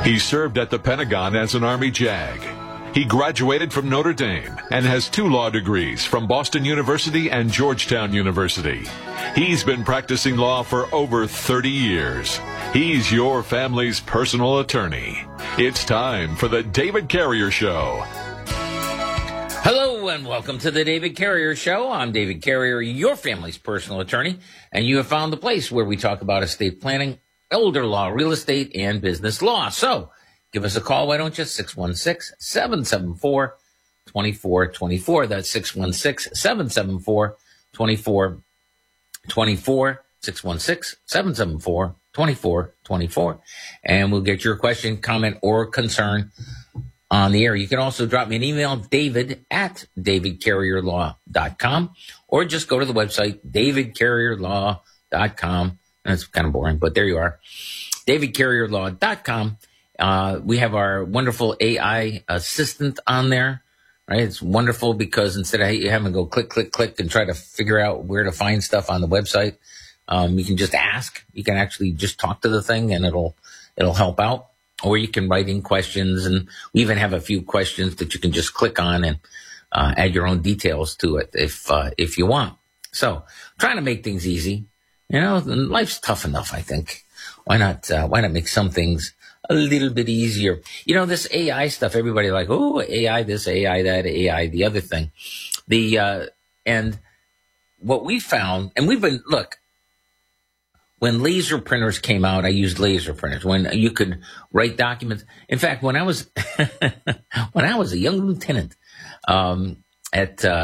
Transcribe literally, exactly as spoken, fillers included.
He served at the Pentagon as an Army JAG. He graduated from Notre Dame and has two law degrees from Boston University and Georgetown University. He's been practicing law for over thirty years. He's your family's personal attorney. It's time for the David Carrier Show. Hello and welcome to the David Carrier Show. I'm David Carrier, your family's personal attorney, and you have found the place where we talk about estate planning, elder law, real estate, and business law. So give us a call, why don't you? six one six, seven seven four, two four two four. That's six one six, seven seven four, two four two four. six one six, seven seven four, two four two four. And we'll get your question, comment, or concern on the air. You can also drop me an email, david at david carrier law dot com, or just go to the website, david carrier law dot com. That's kind of boring, but there you are, david carrier law dot com. Uh, we have our wonderful A I assistant on there, right? It's wonderful because instead of having to go click, click, click and try to figure out where to find stuff on the website, um, you can just ask. You can actually just talk to the thing and it'll, it'll help out. Or you can write in questions, and we even have a few questions that you can just click on and uh, add your own details to it if uh, if you want. So, trying to make things easy. You know, life's tough enough, I think. Why not? Uh, why not make some things a little bit easier? You know, this A I stuff. Everybody like, oh, A I this, A I that, A I the other thing. The uh, and what we found, and we've been look. When laser printers came out, I used laser printers. When you could write documents. In fact, when I was when I was a young lieutenant um, at uh,